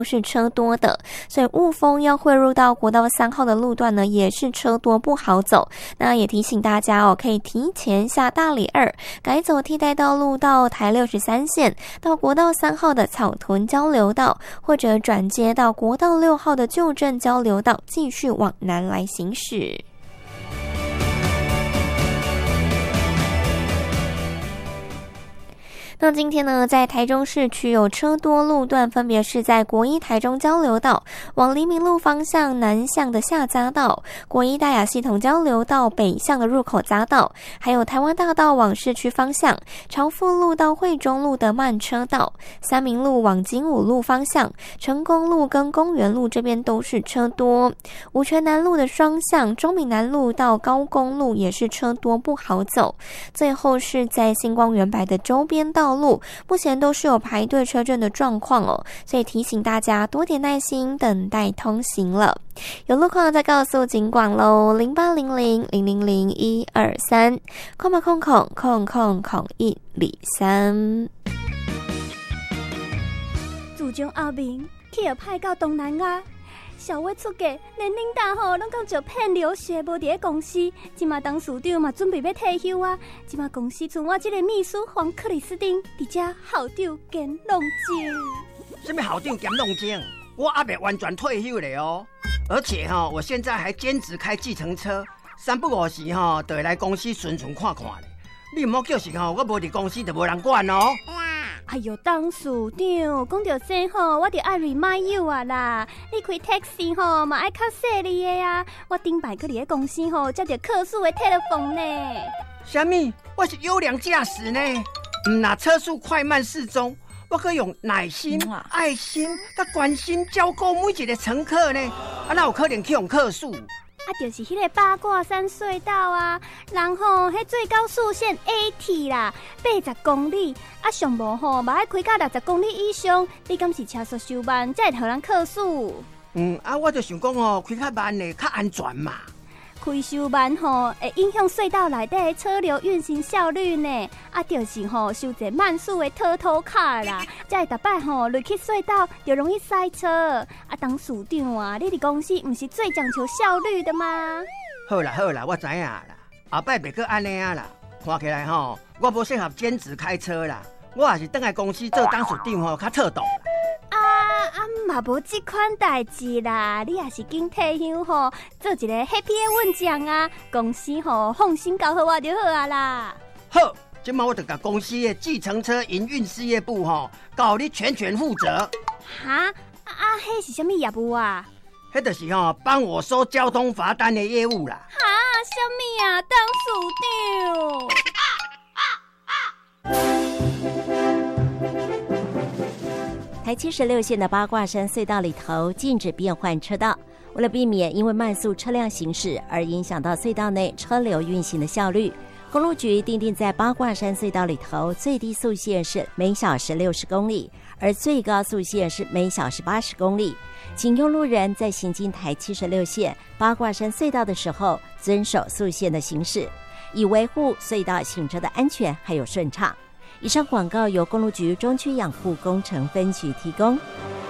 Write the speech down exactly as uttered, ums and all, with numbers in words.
是车多的，所以雾峰要汇入到国道三号的路段呢，也是车多不好走。那也提醒大家哦，可以提前下大里二，改走替代道路到台六十三线，到国道三号的草屯交流道，或者转接到国道六号的旧镇交流道，继续往南来行驶。那今天呢，在台中市区有车多路段，分别是在国一台中交流道往黎明路方向南向的下匝道，国一大雅系统交流道北向的入口匝道，还有台湾大道往市区方向朝富路到惠中路的慢车道，三民路往景武路方向成功路跟公园路这边都是车多，五权南路的双向中闽南路到高公路也是车多不好走。最后是在星光园白的周边道路目前都是有排队车阵的状况哦，所以提醒大家多点耐心等待通行了。有路况再告诉警广咯，零八零零零零零一二三空吧空空空空空一里三。 自从阿明去了派到东南亚，小伟出嫁，连领导吼拢讲就骗流血，无伫咧公司。即马当市长嘛，准备要退休啊。即马公司剩我这个秘书黄克里斯汀，伫遮校长兼弄精。 什么校长兼弄精？我还没完全退休了哦。而且哈、哦，我现在还兼职开计程车，三不五时哈、哦，就会来公司巡巡看看咧。你唔好叫时吼，我无伫公司就无人管哦。 哎呦，董事长，讲到这吼，我就爱 remind you 啊啦！你开 taxi 吼，嘛爱较细腻的啊。我顶摆去伫咧公司吼，接到客诉的 telephone 呢。 什么？我是优良驾驶呢？唔拿车速快慢适中，我可以用耐心、爱心、甲关心照顾每一个乘客呢。啊，哪有可能去用客诉？ 啊，就是迄个八卦山隧道啊，人吼，迄最高速限 eighty 啦，八十公里，啊上无吼，嘛爱开到六十公里以上，你敢是车速收慢，才会互人客诉？ 嗯，啊，我就想讲哦，开较慢的较安全嘛。 开收慢吼，会影响隧道内底车流运行效率呢。啊，就是吼收一慢速的拖拖卡啦，才会逐摆吼入去隧道就容易塞车。啊，当市长啊，你伫公司唔是最讲求效率的吗？ 好啦好啦，我知影啦，后摆别个安尼啊啦。看起来吼，我无适合兼职开车啦，我也是倒来公司做当市长吼，较妥当。 啊啊，嘛无这款代志啦！你也是紧退休吼，做一个 happy 的稳将啊，公司吼放心交给我就好啊啦。 好，今麦我就甲公司的计程车营运事业部吼，交你全权负责。 哈啊啊，迄是什么业务啊？ 迄就是吼帮我收交通罚单的业务啦。 哈，什么啊？当市长。 台七十六线的八卦山隧道里头禁止变换车道，为了避免因为慢速车辆行驶而影响到隧道内车流运行的效率，公路局订定在八卦山隧道里头最低速限是每小时六十公里，而最高速限是每小时八十公里。请用路人在行经台七十六线八卦山隧道的时候遵守速限的行驶，以维护隧道行车的安全还有顺畅。以上广告由公路局中区养护工程分局提供。